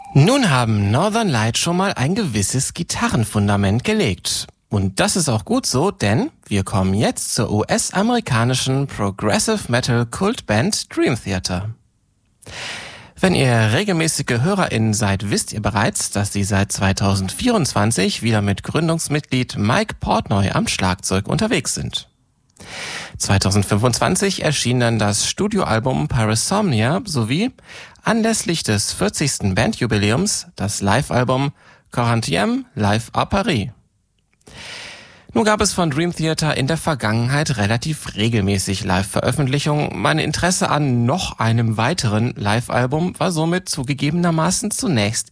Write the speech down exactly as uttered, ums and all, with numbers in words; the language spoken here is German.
Nun haben Northern Light schon mal ein gewisses Gitarrenfundament gelegt. Und das ist auch gut so, denn wir kommen jetzt zur U S-amerikanischen Progressive Metal Kultband Dream Theater. Wenn ihr regelmäßige HörerInnen seid, wisst ihr bereits, dass sie seit zweitausendvierundzwanzig wieder mit Gründungsmitglied Mike Portnoy am Schlagzeug unterwegs sind. zweitausendfünfundzwanzig erschien dann das Studioalbum Parasomnia sowie anlässlich des vierzigsten Bandjubiläums das Live-Album Quarantième Live à Paris. Nun gab es von Dream Theater in der Vergangenheit relativ regelmäßig Live-Veröffentlichungen. Mein Interesse an noch einem weiteren Live-Album war somit zugegebenermaßen zunächst